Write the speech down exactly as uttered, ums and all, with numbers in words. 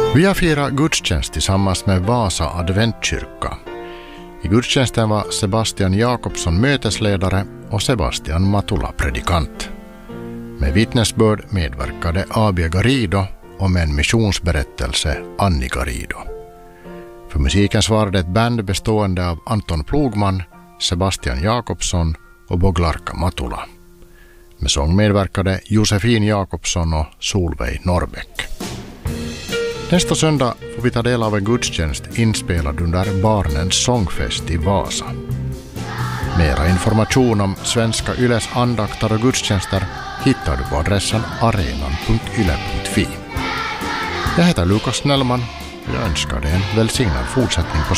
Vi har firat gudstjänst tillsammans med Vasa adventkyrka. I gudstjänsten var Sebastian Jakobsson mötesledare och Sebastian Matula predikant. Med vittnesbörd medverkade Abia Garido och med en missionsberättelse Anni Garido. För musiken svarade ett band bestående av Anton Plogman, Sebastian Jakobsson och Boglarka Matula. Med sång medverkade Josefin Jakobsson och Solveig Norrbäck. Nästa söndag får vi ta del av en gudstjänst inspelad under Barnens sångfest i Vasa. Mera information om Svenska Yles andakter och gudstjänster hittar du på adressen arenan punkt yle punkt fi. Jag heter Lukas Snellman och jag önskar dig en välsignad fortsättning på